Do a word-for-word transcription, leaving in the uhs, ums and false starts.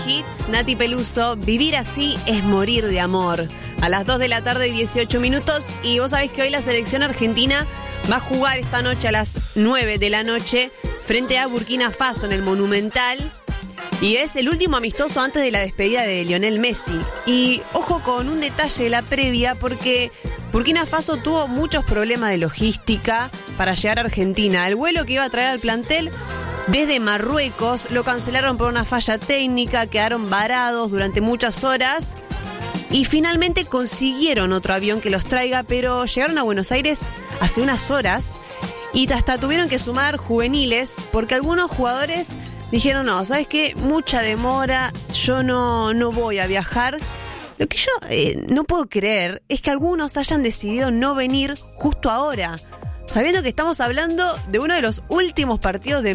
Hits, Nati Peluso, Vivir así es morir de amor. A las dos de la tarde y dieciocho minutos. Y vos sabés que hoy la selección argentina va a jugar esta noche a las nueve de la noche frente a Burkina Faso en el Monumental. Y es el último amistoso antes de la despedida de Lionel Messi. Y ojo con un detalle de la previa, porque Burkina Faso tuvo muchos problemas de logística para llegar a Argentina. El vuelo que iba a traer al plantel desde Marruecos lo cancelaron por una falla técnica, quedaron varados durante muchas horas y finalmente consiguieron otro avión que los traiga, pero llegaron a Buenos Aires hace unas horas y hasta tuvieron que sumar juveniles porque algunos jugadores dijeron, no, ¿sabes qué? Mucha demora, yo no, no voy a viajar. Lo que yo eh, no puedo creer es que algunos hayan decidido no venir justo ahora, sabiendo que estamos hablando de uno de los últimos partidos de